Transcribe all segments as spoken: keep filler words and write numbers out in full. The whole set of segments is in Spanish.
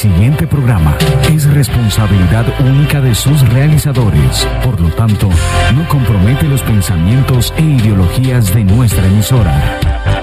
siguiente programa es responsabilidad única de sus realizadores. Por lo tanto, no compromete los pensamientos e ideologías de nuestra emisora.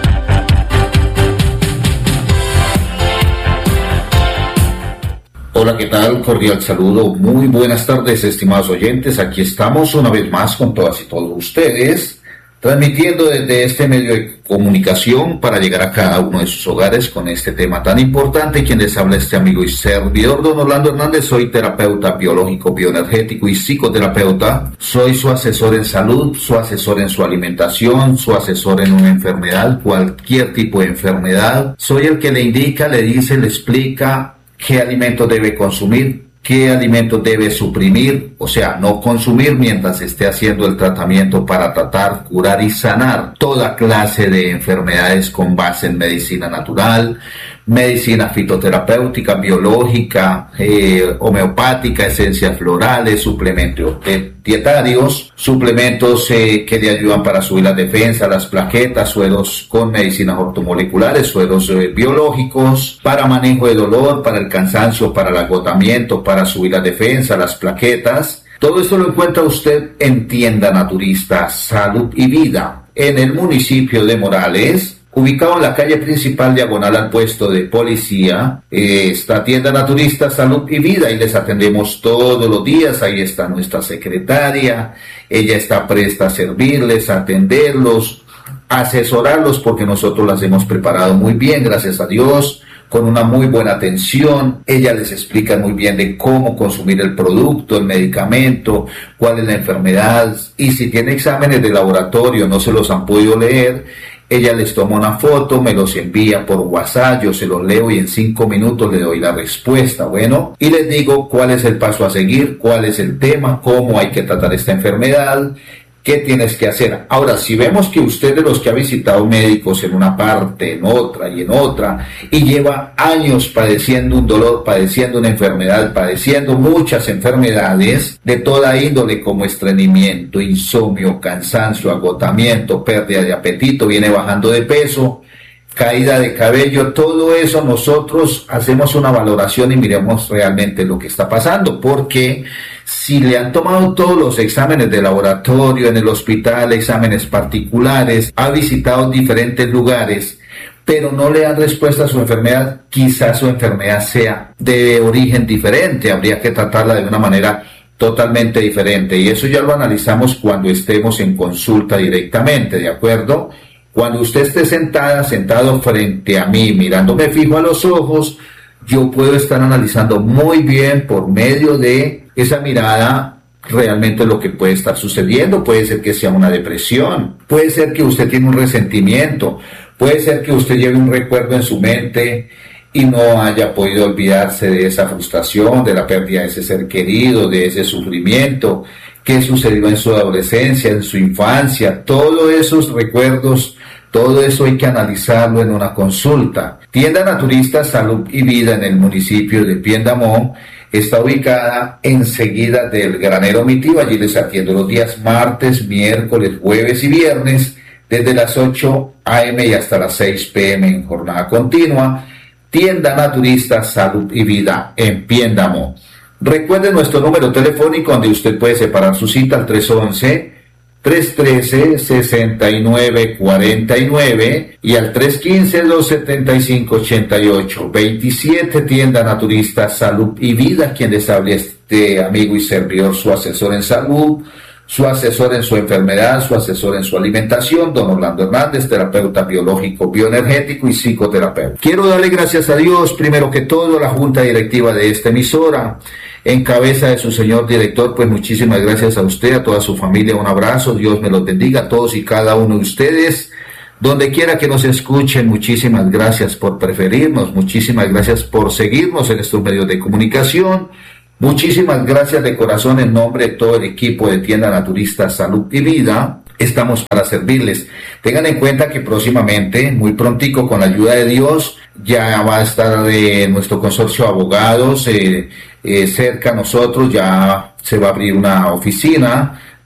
Hola, ¿qué tal? Cordial saludo. Muy buenas tardes, estimados oyentes. Aquí estamos una vez más con todas y todos ustedes, transmitiendo desde este medio de comunicación para llegar a cada uno de sus hogares con este tema tan importante. Quien les habla, este amigo y servidor, don Orlando Hernández. Soy terapeuta biológico, bioenergético y psicoterapeuta. Soy su asesor en salud, su asesor en su alimentación, su asesor en una enfermedad, cualquier tipo de enfermedad. Soy el que le indica, le dice, le explica qué alimentos debe consumir, qué alimentos debe suprimir, o sea, no consumir mientras esté haciendo el tratamiento para tratar, curar y sanar toda clase de enfermedades con base en medicina natural, medicina fitoterapéutica, biológica, eh, homeopática, esencias florales, suplementos dietarios, suplementos eh, que le ayudan para subir la defensa, las plaquetas, sueros con medicinas ortomoleculares, sueros eh, biológicos, para manejo de dolor, para el cansancio, para el agotamiento, para subir la defensa, las plaquetas. Todo esto lo encuentra usted en Tienda Naturista Salud y Vida, en el municipio de Morales, ubicado en la calle principal diagonal al puesto de policía. Eh, esta Tienda Naturista Salud y Vida, y les atendemos todos los días. Ahí está nuestra secretaria, ella está presta a servirles, a atenderlos, a asesorarlos, porque nosotros las hemos preparado muy bien, gracias a Dios, con una muy buena atención. Ella les explica muy bien de cómo consumir el producto, el medicamento, cuál es la enfermedad, y si tiene exámenes de laboratorio, no se los han podido leer, ella les toma una foto, me los envía por WhatsApp, yo se los leo y en cinco minutos le doy la respuesta, bueno, y les digo cuál es el paso a seguir, cuál es el tema, cómo hay que tratar esta enfermedad, qué tienes que hacer. Ahora, si vemos que usted de los que ha visitado médicos en una parte, en otra y en otra, y lleva años padeciendo un dolor, padeciendo una enfermedad, padeciendo muchas enfermedades de toda índole como estreñimiento, insomnio, cansancio, agotamiento, pérdida de apetito, viene bajando de peso, caída de cabello, todo eso, nosotros hacemos una valoración y miremos realmente lo que está pasando, porque si le han tomado todos los exámenes de laboratorio en el hospital, exámenes particulares, ha visitado diferentes lugares, pero no le dan respuesta a su enfermedad, quizás su enfermedad sea de origen diferente, habría que tratarla de una manera totalmente diferente, y eso ya lo analizamos cuando estemos en consulta directamente, ¿de acuerdo? Cuando usted esté sentada, sentado frente a mí, mirándome fijo a los ojos, yo puedo estar analizando muy bien por medio de esa mirada realmente lo que puede estar sucediendo. Puede ser que sea una depresión, puede ser que usted tiene un resentimiento, puede ser que usted lleve un recuerdo en su mente y no haya podido olvidarse de esa frustración, de la pérdida de ese ser querido, de ese sufrimiento que sucedió en su adolescencia, en su infancia. Todos esos recuerdos, todo eso hay que analizarlo en una consulta. Tienda Naturista Salud y Vida en el municipio de Piendamó está ubicada enseguida del Granero Mi Tío. Allí les atiendo los días martes, miércoles, jueves y viernes desde las ocho a eme y hasta las seis pe eme en jornada continua. Tienda Naturista Salud y Vida en Piendamó. Recuerde nuestro número telefónico donde usted puede separar su cita al tres once, tres trece, sesenta y nueve cuarenta y nueve y al tres quince, dos setenta y cinco, ochenta y ocho veintisiete. Tienda Naturista Salud y Vida, quien les habla este amigo y servidor, su asesor en salud, su asesor en su enfermedad, su asesor en su alimentación, don Orlando Hernández, terapeuta biológico, bioenergético y psicoterapeuta. Quiero darle gracias a Dios, primero que todo, a la junta directiva de esta emisora, en cabeza de su señor director. Pues muchísimas gracias a usted, a toda su familia, un abrazo, Dios me los bendiga a todos y cada uno de ustedes, donde quiera que nos escuchen. Muchísimas gracias por preferirnos, muchísimas gracias por seguirnos en estos medios de comunicación. Muchísimas gracias de corazón en nombre de todo el equipo de Tienda Naturista Salud y Vida. Estamos para servirles. Tengan en cuenta que próximamente, muy prontico, con la ayuda de Dios, ya va a estar eh, nuestro consorcio de abogados eh, eh, cerca a nosotros. Ya se va a abrir una oficina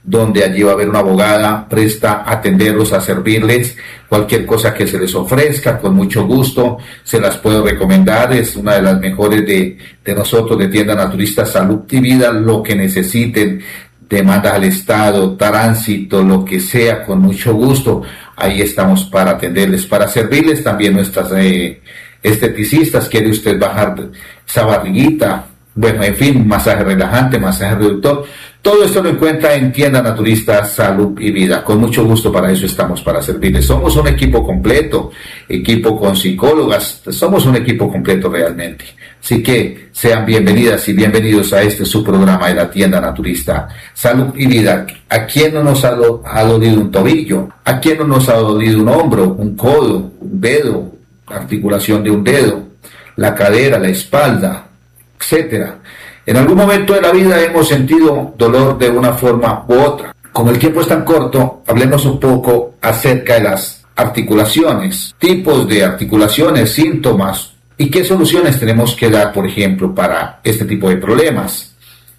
donde allí va a haber una abogada presta a atenderlos, a servirles cualquier cosa que se les ofrezca, con mucho gusto, se las puedo recomendar, es una de las mejores de, de nosotros, de Tienda Naturista Salud y Vida, lo que necesiten, demandas al Estado, tránsito, lo que sea, con mucho gusto, ahí estamos para atenderles, para servirles. También nuestras eh, esteticistas, quiere usted bajar esa barriguita, bueno, en fin, masaje relajante, masaje reductor, todo esto lo encuentra en Tienda Naturista Salud y Vida. Con mucho gusto, para eso estamos, para servirles. Somos un equipo completo, equipo con psicólogas, somos un equipo completo realmente. Así que sean bienvenidas y bienvenidos a este su programa de la Tienda Naturista Salud y Vida. ¿A quién no nos ha, do, ha dolido un tobillo? ¿A quién no nos ha dolido un hombro, un codo, un dedo, articulación de un dedo, la cadera, la espalda, etcétera? En algún momento de la vida hemos sentido dolor de una forma u otra. Como el tiempo es tan corto, hablemos un poco acerca de las articulaciones, tipos de articulaciones, síntomas y qué soluciones tenemos que dar, por ejemplo, para este tipo de problemas.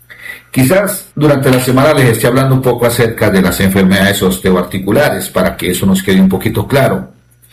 Quizás durante la semana les esté hablando un poco acerca de las enfermedades osteoarticulares para que eso nos quede un poquito claro.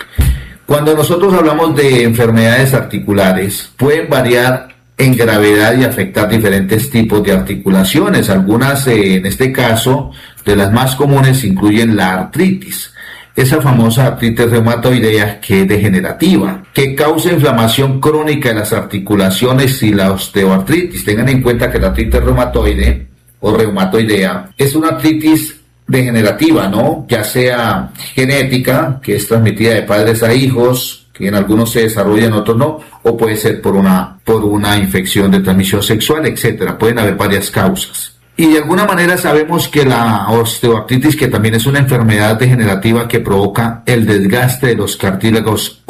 Cuando nosotros hablamos de enfermedades articulares, pueden variar en gravedad y afectar diferentes tipos de articulaciones. Algunas, eh, en este caso, de las más comunes incluyen la artritis, esa famosa artritis reumatoidea que es degenerativa, que causa inflamación crónica en las articulaciones, y la osteoartritis. Tengan en cuenta que la artritis reumatoide o reumatoidea es una artritis degenerativa, ¿no? Ya sea genética, que es transmitida de padres a hijos, que en algunos se desarrolla, en otros no, o puede ser por una, por una infección de transmisión sexual, etcétera. Pueden haber varias causas. Y de alguna manera sabemos que la osteoartritis, que también es una enfermedad degenerativa que provoca el desgaste de los cartílagos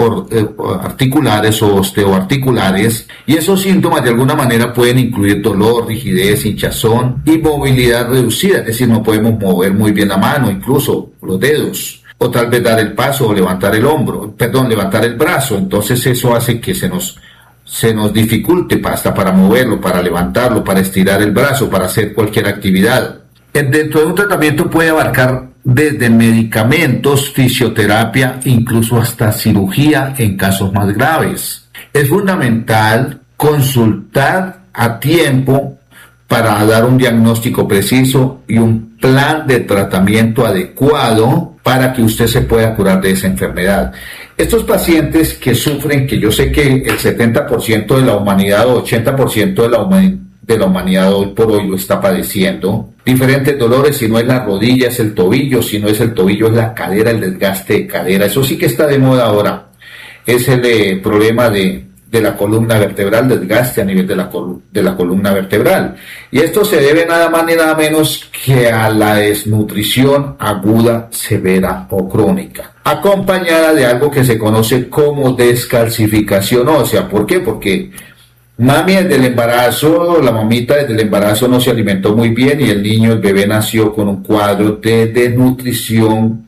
articulares o osteoarticulares, y esos síntomas de alguna manera pueden incluir dolor, rigidez, hinchazón y movilidad reducida, es decir, no podemos mover muy bien la mano, incluso los dedos, o tal vez dar el paso o levantar el hombro, perdón, levantar el brazo. Entonces eso hace que se nos, se nos dificulte hasta para moverlo, para levantarlo, para estirar el brazo, para hacer cualquier actividad. Dentro de un tratamiento puede abarcar desde medicamentos, fisioterapia, incluso hasta cirugía en casos más graves. Es fundamental consultar a tiempo para dar un diagnóstico preciso y un plan de tratamiento adecuado para que usted se pueda curar de esa enfermedad. Estos pacientes que sufren, que yo sé que el setenta por ciento de la humanidad o ochenta por ciento de la, huma- de la humanidad hoy por hoy lo está padeciendo, diferentes dolores, si no es la rodilla es el tobillo, si no es el tobillo es la cadera, el desgaste de cadera, eso sí que está de moda ahora, es el eh, problema de de la columna vertebral, desgaste a nivel de la, col- de la columna vertebral. Y esto se debe nada más ni nada menos que a la desnutrición aguda, severa o crónica, acompañada de algo que se conoce como descalcificación ósea. ¿Por qué? Porque mami desde el embarazo, la mamita desde el embarazo no se alimentó muy bien y el niño, el bebé nació con un cuadro de desnutrición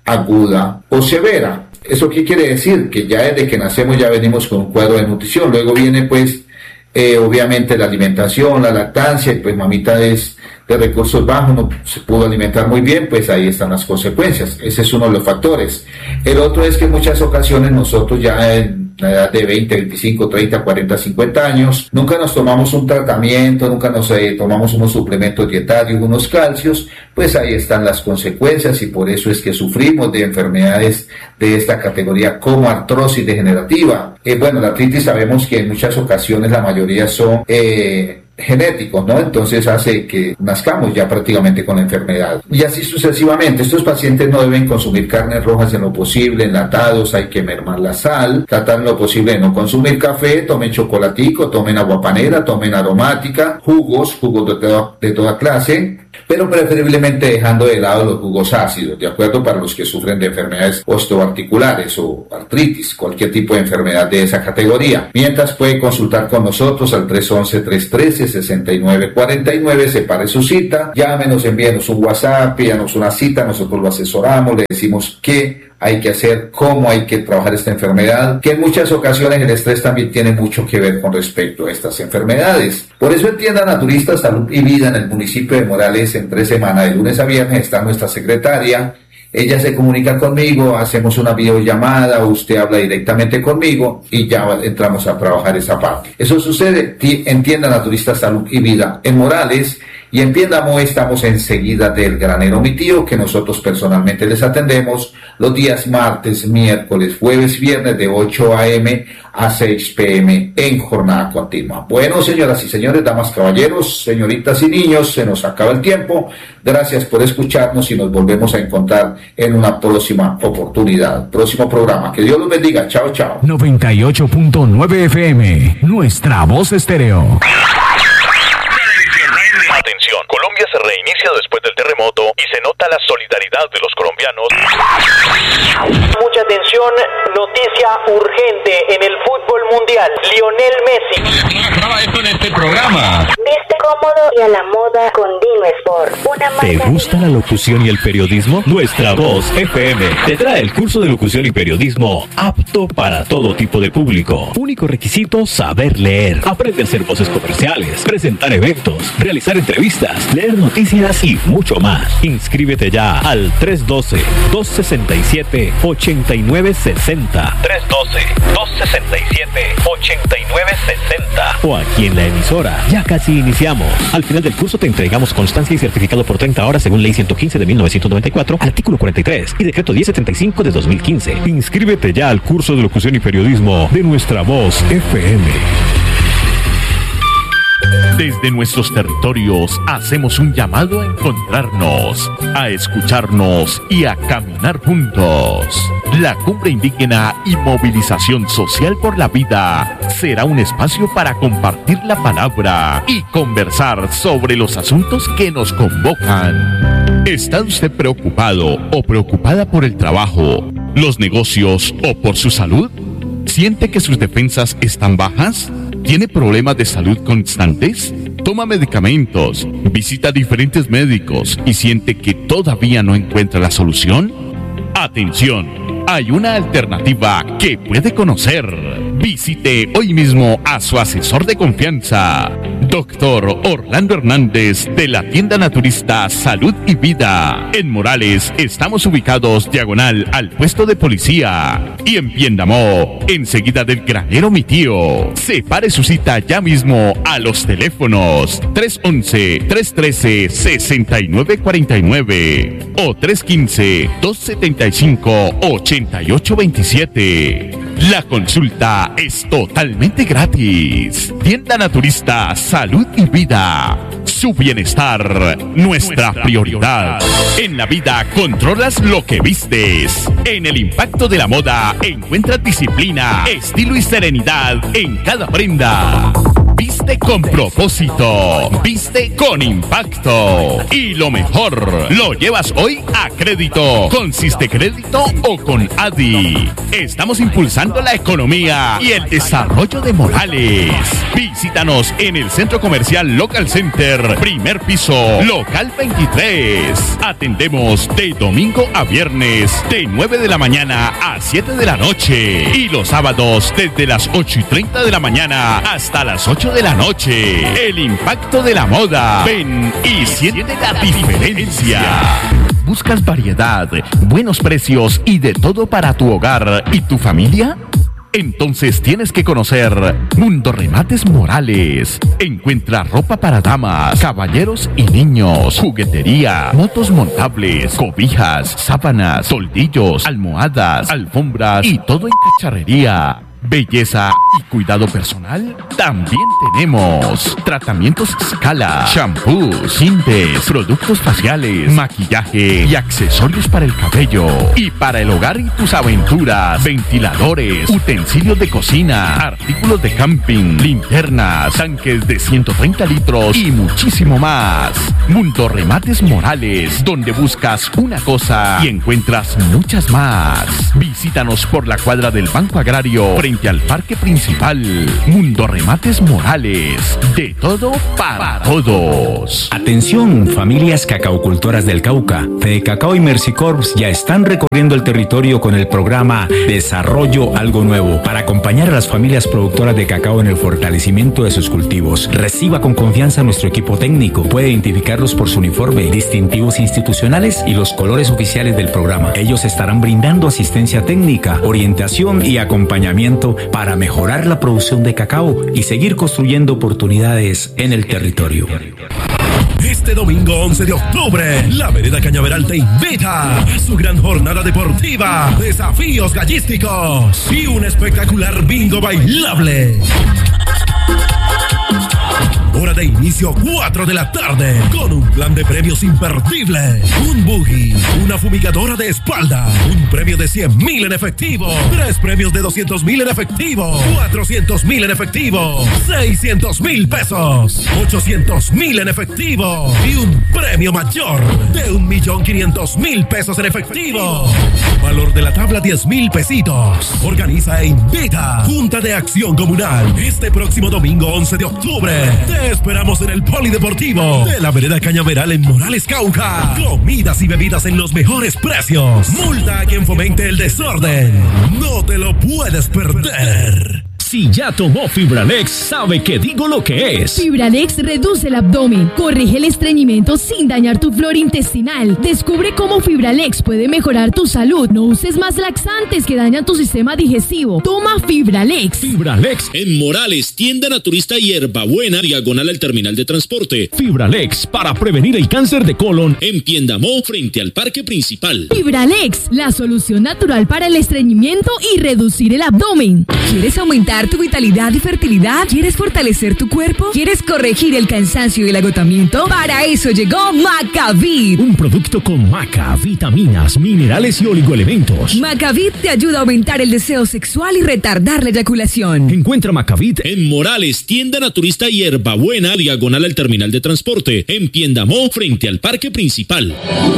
aguda o severa. ¿Eso qué quiere decir? Que ya desde que nacemos ya venimos con un cuadro de nutrición. Luego viene pues eh, obviamente la alimentación, la lactancia, y pues mamita es de recursos bajos, no se pudo alimentar muy bien, pues ahí están las consecuencias. Ese es uno de los factores. El otro es que en muchas ocasiones nosotros ya en la edad de veinte, veinticinco, treinta, cuarenta, cincuenta años, nunca nos tomamos un tratamiento, nunca nos eh, tomamos unos suplementos dietarios, unos calcios, pues ahí están las consecuencias y por eso es que sufrimos de enfermedades de esta categoría como artrosis degenerativa. Eh, bueno, la artritis sabemos que en muchas ocasiones la mayoría son eh, genéticos, ¿no? Entonces hace que nazcamos ya prácticamente con la enfermedad. Y así sucesivamente. Estos pacientes no deben consumir carnes rojas en lo posible, enlatados, hay que mermar la sal, tratar en lo posible de no consumir café, tomen chocolatico, tomen aguapanera, tomen aromática, jugos, jugos de toda, de toda clase, pero preferiblemente dejando de lado los jugos ácidos, ¿de acuerdo? Para los que sufren de enfermedades osteoarticulares o artritis, cualquier tipo de enfermedad de esa categoría. Mientras puede consultar con nosotros al tres once, tres trece, sesenta y nueve cuarenta y nueve, separe su cita, llámenos, envíenos un WhatsApp, pídanos una cita, nosotros lo asesoramos, le decimos qué hay que hacer, cómo hay que trabajar esta enfermedad, que en muchas ocasiones el estrés también tiene mucho que ver con respecto a estas enfermedades. Por eso en Tienda Naturista Salud y Vida en el municipio de Morales, en tres semanas, de lunes a viernes, está nuestra secretaria. Ella se comunica conmigo, hacemos una videollamada, usted habla directamente conmigo y ya entramos a trabajar esa parte. Eso sucede en Tienda Naturista Salud y Vida en Morales, y en Piendamó estamos enseguida del Granero Mi Tío, que nosotros personalmente les atendemos los días martes, miércoles, jueves, viernes de ocho a eme a seis pe eme en jornada continua. Bueno, señoras y señores, damas, caballeros, señoritas y niños, se nos acaba el tiempo. Gracias por escucharnos y nos volvemos a encontrar en una próxima oportunidad, próximo programa. Que Dios los bendiga. Chao, chao. noventa y ocho punto nueve efe eme, nuestra voz estéreo. Atención, Colombia se reinicia después del terremoto y se nota la solidaridad de los colombianos. Mucha atención, noticia urgente en el fútbol mundial. Lionel Messi. Acaba esto en este programa. Viste cómodo y a la moda con Dino Sport. Una marca. ¿Te gusta la locución y el periodismo? Nuestra Voz efe eme te trae el curso de locución y periodismo apto para todo tipo de público. Único requisito, saber leer. Aprende a hacer voces comerciales, presentar eventos, realizar entrevistas, leer noticias y mucho más. Inscríbete ya al tres uno dos, dos seis siete, ocho nueve seis cero. tres uno dos, dos seis siete, ocho nueve seis cero. O aquí en la emisora. Ya casi iniciamos. Al final del curso te entregamos constancia y certificado por treinta horas según Ley ciento quince de mil novecientos noventa y cuatro, artículo cuarenta y tres y Decreto diez setenta y cinco de dos mil quince. Inscríbete ya al curso de locución y periodismo de Nuestra Voz efe eme. Desde nuestros territorios hacemos un llamado a encontrarnos, a escucharnos y a caminar juntos. La Cumbre Indígena y Movilización Social por la Vida será un espacio para compartir la palabra y conversar sobre los asuntos que nos convocan. ¿Está usted preocupado o preocupada por el trabajo, los negocios o por su salud? ¿Siente que sus defensas están bajas? ¿Tiene problemas de salud constantes? ¿Toma medicamentos? ¿Visita diferentes médicos y siente que todavía no encuentra la solución? ¡Atención! Hay una alternativa que puede conocer. Visite hoy mismo a su asesor de confianza, doctor Orlando Hernández, de la Tienda Naturista Salud y Vida. En Morales estamos ubicados diagonal al puesto de policía. Y en Piendamó, enseguida del Granero Mi Tío. Separe su cita ya mismo a los teléfonos tres once, tres trece, sesenta y nueve cuarenta y nueve o tres quince, dos setenta y cinco, ochenta y ocho veintisiete. La consulta es totalmente gratis. Tienda Naturista Salud y Vida. Su bienestar, nuestra prioridad. En la vida controlas lo que vistes. En el impacto de la moda encuentras disciplina, estilo y serenidad en cada prenda. Viste con propósito, viste con impacto. Y lo mejor, lo llevas hoy a crédito, con Siste Crédito o con Adi. Estamos impulsando la economía y el desarrollo de Morales. Visítanos en el Centro Comercial Local Center, primer piso, local veintitrés. Atendemos de domingo a viernes, de nueve de la mañana a siete de la noche. Y los sábados desde las ocho y treinta de la mañana hasta las ocho de la noche. El impacto de la moda. Ven y siente la diferencia. ¿Buscas variedad, buenos precios y de todo para tu hogar y tu familia? Entonces tienes que conocer Mundo Remates Morales. Encuentra ropa para damas, caballeros y niños, juguetería, motos montables, cobijas, sábanas, toldillos, almohadas, alfombras y todo en cacharrería. Belleza y cuidado personal, también tenemos tratamientos Scala, shampoos, tintes, productos faciales, maquillaje y accesorios para el cabello. Y para el hogar y tus aventuras, ventiladores, utensilios de cocina, artículos de camping, linternas, tanques de ciento treinta litros y muchísimo más. Mundo Remates Morales, donde buscas una cosa y encuentras muchas más. Visítanos por la cuadra del Banco Agrario frente frente al parque principal. Mundo Remates Morales, de todo para todos. Atención, familias cacaucultoras del Cauca. Fede Cacao y Mercicorps ya están recorriendo el territorio con el programa Desarrollo Algo Nuevo para acompañar a las familias productoras de cacao en el fortalecimiento de sus cultivos. Reciba con confianza a nuestro equipo técnico. Puede identificarlos por su uniforme, distintivos institucionales y los colores oficiales del programa. Ellos estarán brindando asistencia técnica, orientación y acompañamiento para mejorar la producción de cacao y seguir construyendo oportunidades en el territorio. Este domingo once de octubre, la Vereda Cañaveral te invita a su gran jornada deportiva, desafíos gallísticos y un espectacular bingo bailable. Hora de inicio cuatro de la tarde, con un plan de premios imperdible, un buggy, una fumigadora de espalda, un premio de cien mil en efectivo, tres premios de doscientos mil en efectivo, cuatrocientos mil en efectivo, seiscientos mil pesos, ochocientos mil en efectivo y un premio mayor de un millón quinientos mil pesos en efectivo. Valor de la tabla diez mil pesitos. Organiza e invita Junta de Acción Comunal este próximo domingo once de octubre. Te esperamos en el Polideportivo de la Vereda Cañaveral en Morales, Cauca. Comidas y bebidas en los mejores precios. Multa a quien fomente el desorden. No te lo puedes perder. Si ya tomó Fibralex, sabe que digo lo que es. Fibralex reduce el abdomen, corrige el estreñimiento sin dañar tu flora intestinal. Descubre cómo Fibralex puede mejorar tu salud. No uses más laxantes que dañan tu sistema digestivo. Toma Fibralex. Fibralex en Morales, tienda naturista Hierbabuena, diagonal al terminal de transporte. Fibralex para prevenir el cáncer de colon en Piendamó, frente al parque principal. Fibralex, la solución natural para el estreñimiento y reducir el abdomen. ¿Quieres aumentar tu vitalidad y fertilidad? ¿Quieres fortalecer tu cuerpo? ¿Quieres corregir el cansancio y el agotamiento? Para eso llegó Macavit, un producto con maca, vitaminas, minerales y oligoelementos. Macavit te ayuda a aumentar el deseo sexual y retardar la eyaculación. Encuentra Macavit en Morales, tienda naturista Hierbabuena, diagonal al terminal de transporte, en Piendamó, frente al parque principal.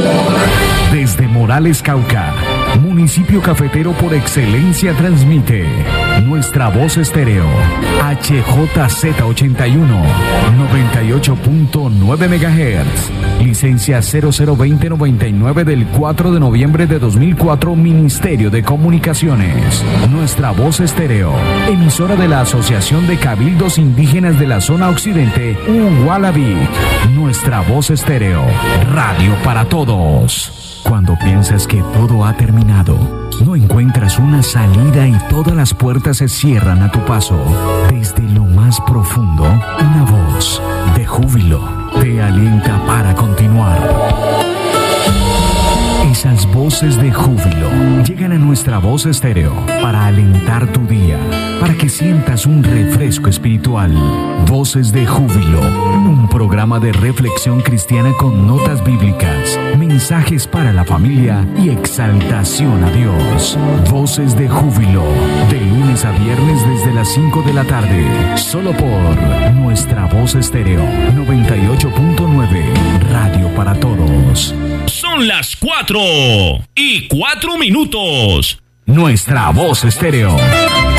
Desde Morales, Cauca, municipio cafetero por excelencia, transmite Nuestra Voz Estéreo, H J Z ochenta y uno, noventa y ocho punto nueve megahertz, licencia cero cero veinte noventa y nueve del cuatro de noviembre de dos mil cuatro, Ministerio de Comunicaciones. Nuestra Voz Estéreo, emisora de la Asociación de Cabildos Indígenas de la Zona Occidente, Uhualabi. Nuestra Voz Estéreo, radio para todos. Cuando piensas que todo ha terminado, no encuentras una salida y todas las puertas se cierran a tu paso, desde lo más profundo, una voz de júbilo te alienta para continuar. Esas voces de júbilo llegan a Nuestra Voz Estéreo para alentar tu día, para que sientas un refresco espiritual. Voces de Júbilo, un programa de reflexión cristiana con notas bíblicas, mensajes para la familia y exaltación a Dios. Voces de Júbilo, de lunes a viernes desde las cinco de la tarde, solo por Nuestra Voz Estéreo noventa y ocho punto nueve, radio para todos. Son las cuatro y cuatro minutos. Nuestra Voz Estéreo.